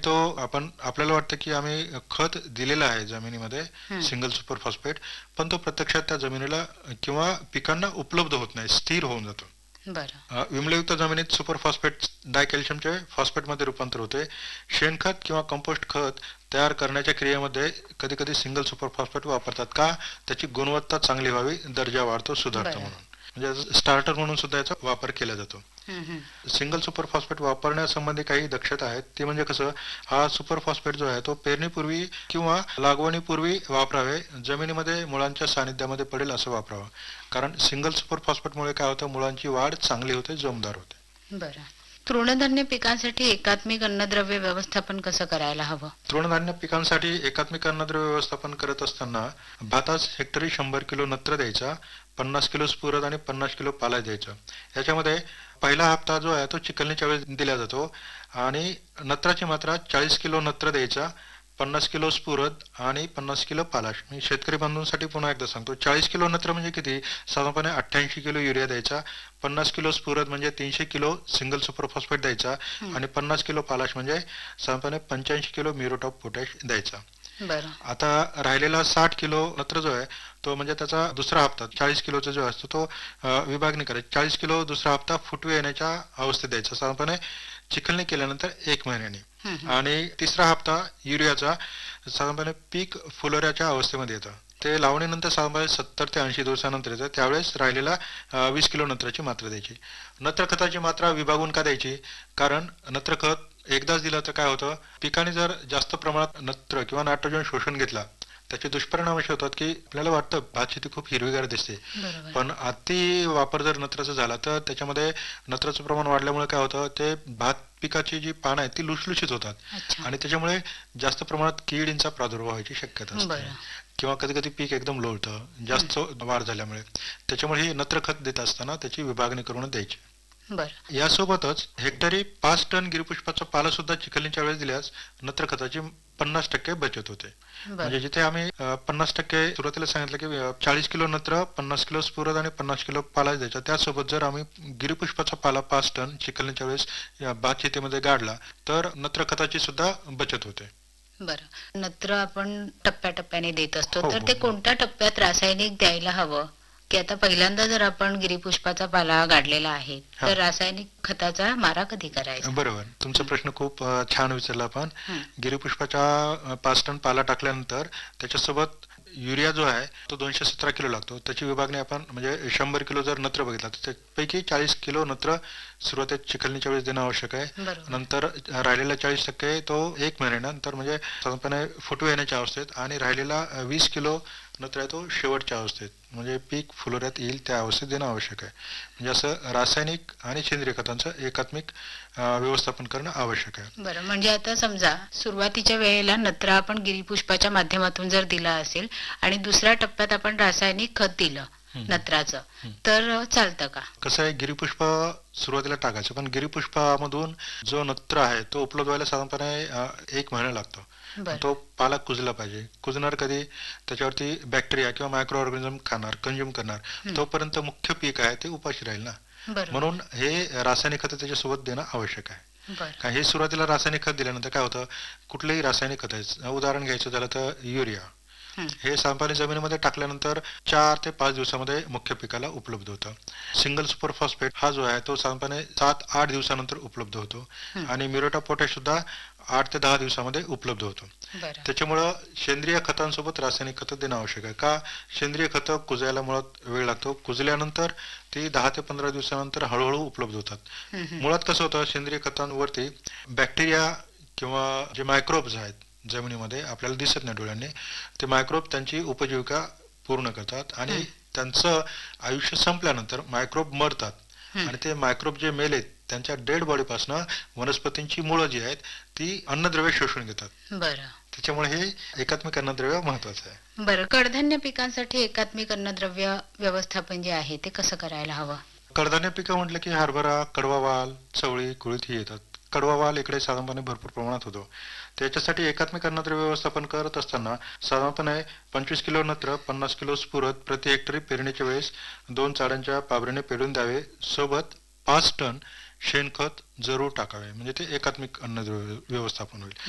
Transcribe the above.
तो आपण आपल्याला वाटतं की आम्ही खत दिलेलं आहे जमिनीमध्ये हं. सिंगल सुपर फॉस्फेट, पण तो प्रत्यक्षात त्या जमिनीला किंवा पिकांना उपलब्ध होत नाही, स्थिर होऊन जातो. बरं. विम्लयुक्त जमिनीत सुपर फॉस्फेट डायकॅल्शियमचे फॉस्फेटमध्ये रूपांतर होते. शेणखत किंवा कंपोस्ट खत तयार करण्याच्या क्रियेमध्ये कधी कधी सिंगल सुपर फॉस्फेट वापरतात का? त्याची गुणवत्ता चांगली व्हावी, दर्जा वाढतो, सुधारतो बरं. म्हणून. म्हणजे स्टार्टर म्हणून सुद्धा याचा वापर केला जातो. हं, हं. सिंगल सुपर फॉस्फेट वापरण्यासंबंधी काही दक्षता आहेत. ती म्हणजे कसं, हा सुपर फॉस्फेट जो आहे तो पेरणीपूर्वी किंवा लागवणीपूर्वी वापरावे. जमिनीमध्ये मुळांच्या सानिध्यामध्ये पडेल असं वापरावं. कारण सिंगल सुपर फॉस्फेटमुळे काय होतं, मुळांची वाढ चांगली होते, जोमदार होते. बरं. तृणधान्य पिकांसाठी एकात्मिक अन्नद्रव्य व्यवस्थापन कसं करायला हवं? तृणधान्य पिकांसाठी एकात्मिक अन्नद्रव्य व्यवस्थापन करत असताना भातास हेक्टरी 100 किलो नत्र द्यायचा, 50 किलो स्फुरद आणि 50 किलो पालाश द्यायचा. याच्यामध्ये पहिला हप्ता जो आहे तो चिखलणीच्या वेळेस दिला जातो आणि नत्राची मात्रा 40 किलो नत्र द्यायचा, 50 किलो स्फुरद आणि 50 किलो पालाश. मी शेतकरी बंधूंसाठी पुन्हा एकदा सांगतो, 40 किलो नत्र म्हणजे किती, साधारणपणे 88 किलो युरिया द्यायचा, 50 किलो स्फुरद म्हणजे 300 किलो सिंगल सुपर फॉस्फेट द्यायचा हं. आणि 50 किलो पालाश म्हणजे साधारणपणे 85 किलो म्युरेट ऑफ पोटॅश द्यायचा. बरं. आता राहिलेला 60 किलो नत्र जो आहे तो म्हणजे त्याचा दुसरा हप्ता 40 किलोचा जो असतो तो विभागणी करायची. 40 किलो दुसरा हप्ता फुटवे येण्याच्या अवस्थेत द्यायचा, साधारणपणे चिखलणी केल्यानंतर 1 महिन्याने. हं, हं. आणि तिसरा हप्ता युरियाचा साधारणपणे पीक फुलोऱ्याच्या अवस्थेमध्ये येतं. ते लावणीनंतर साधारणपणे 70 ते 80 दिवसानंतर येतं. त्यावेळेस राहिलेला 20 किलो नत्राची मात्रा द्यायची. नत्र खताची मात्रा विभागून का द्यायची? कारण नत्र खत एकदाच दिलं तर काय होतं, पिकाने जर जास्त प्रमाणात नत्र किंवा नायट्रोजन शोषून घेतला, त्याचे दुष्परिणाम असे होतात की आपल्याला वाटतं भात शेती खूप हिरवीगार दिसते, बरोबर. पण अति वापर जर नत्राचा झाला तर त्याच्यामध्ये नत्राचं प्रमाण वाढल्यामुळे काय होतं, ते भात पिकाची जी पानं आहेत ती लुसलुशीत होतात अच्छा. आणि त्याच्यामुळे जास्त प्रमाणात किडींचा प्रादुर्भाव व्हायची शक्यता असते बरं. किंवा कधी कधी पीक एकदम लोळतं हं. जास्त वाढ झाल्यामुळे. त्याच्यामुळे ही नत्र खत देत असताना त्याची विभागणी करून द्यायची. बरं. यासोबतच हेक्टरी 5 टन गिरीपुष्पाचा पाला सुद्धा चिखलणीच्या वेळेस दिल्यास नत्र खताची 50% बचत होते. म्हणजे बरं. जिथे आम्ही 50% सुरुवातीला सांगितलं की 40 किलो नत्र, 50 किलो स्फुरद आणि 50 किलो पालाश द्यायचा, त्यासोबत जर आम्ही गिरीपुष्पाचा पाला 5 टन चिखलणीच्या वेळेस या भात शेतीमध्ये गाडला तर नत्र खताची सुद्धा बचत होते. बरं. नत्र आपण टप्प्याटप्प्याने देत असतो, हो तर हो ते कोणत्या टप्प्यात रासायनिक द्यायला हवं? की आता पहिल्यांदा जर आपण गिरीपुष्पाचा पाला गाडलेला आहे, हा, तर रासायनिक खताचा मारा कधी करायचा? बरोबर. तुमचा हं, प्रश्न खूप छान विचारला आपण. हं. गिरीपुष्पाच्या 5 टन पाला टाकल्यानंतर त्याच्यासोबत युरिया जो आहे तो 217 किलो लागतो. त्याची विभागणी आपण म्हणजे 100 किलो जर नत्र बघितला तर त्यापैकी 40 किलो नत्र सुरुवातीत चिखलणीच्या वेळेस देणं आवश्यक आहे. बरोबर. नंतर राहिलेला 40% तो 1 महिन्यानंतर म्हणजे साधारणपणे फुटवे येण्याच्या अवस्थेत, आणि राहिलेला 20 किलो नत्र आहे तो शेवटच्या अवस्थेत म्हणजे पीक फुलोऱ्यात येईल त्या अवस्थेत देणं आवश्यक आहे. म्हणजे असं रासायनिक आणि सेंद्रिय खतांचं एकात्मिक व्यवस्थापन करणं आवश्यक आहे. बरं. म्हणजे आता समजा सुरुवातीच्या वेळेला नत्र आपण गिरीपुष्पाच्या माध्यमातून जर दिला असेल आणि दुसऱ्या टप्प्यात आपण रासायनिक खत दिलं हम्म. नत्राचं, हम्म. तर चालतं का? कसं आहे, गिरीपुष्प सुरुवातीला टाकायचं, पण गिरीपुष्पामधून जो नत्र आहे तो उपलब्ध व्हायला साधारणपणे 1 महिना लागतो. पण बरं. तो पाला कुजला पाहिजे. कुजणार कधी, त्याच्यावरती बॅक्टेरिया किंवा मायक्रो ऑर्गॅनिझम खाणार, कंझ्युम करणार, हं. तोपर्यंत मुख्य पीक आहे ते उपाशी राहील ना. बरोबर. म्हणून हे रासायनिक खतं त्याच्यासोबत देणं आवश्यक आहे. बरं. काय हे सुरुवातीला रासायनिक खत दिल्यानंतर काय होतं, कुठलंही रासायनिक खत आहे, उदाहरण घ्यायचं झालं तर युरिया, हं. हे सांडपाणी जमिनीमध्ये टाकल्यानंतर 4 ते 5 दिवसामध्ये मुख्य पिकाला उपलब्ध होतं. सिंगल सुपर फॉस्फेट हा जो आहे तो साधारणपणे 7-8 दिवसानंतर उपलब्ध होतो हं. आणि म्युरेट ऑफ पोटॅश सुद्धा 8 ते 10 दिवसामध्ये उपलब्ध होतो. बरं. त्याच्यामुळं सेंद्रिय खतांसोबत रासायनिक खतं देणं आवश्यक आहे. का? सेंद्रिय खतं कुजायला मुळात वेळ लागतो, कुजल्यानंतर ती 10 ते 15 दिवसानंतर हळूहळू उपलब्ध होतात. हं, हं. मुळात कसं होतं, सेंद्रिय खतांवरती बॅक्टेरिया किंवा जे मायक्रोब्स आहेत जमिनीमध्ये आपल्याला दिसत नाही डोळ्यांनी, ते मायक्रोब त्यांची उपजीविका पूर्ण करतात आणि हं. त्यांचं आयुष्य संपल्यानंतर मायक्रोब मरतात हं. आणि ते मायक्रोब जे मेलेत त्यांच्या डेड बॉडीपासून वनस्पतींची मुळं जी आहेत ती अन्नद्रव्य शोषून घेतात. बरं. त्याच्यामुळे हे एकात्मिक अन्नद्रव्य महत्वाचं आहे. बरं. कडधान्य पिकांसाठी एकात्मिक अन्नद्रव्य व्यवस्थापन जे आहे ते कसं करायला हवं? कडधान्य पिकं म्हटलं की हरभरा, कडवा वाल, चवळी, कुळीथ ही येतात. कडवा वाल इकडे साधारणपणे भरपूर प्रमाणात होतो. त्याच्यासाठी एकात्मिक अन्नद्रव्य व्यवस्थापन करत असताना साधारणपणे 25 किलो नत्र, 50 किलो स्फुरद प्रति हेक्टरी पेरणीच्या वेळेस 2 चाड्यांच्या पाबरीने पेरून द्यावे. सोबत 5 टन शेणखत जरूर टाकावे, म्हणजे ते एकात्मिक अन्नद्रव्य व्यवस्थापन होईल.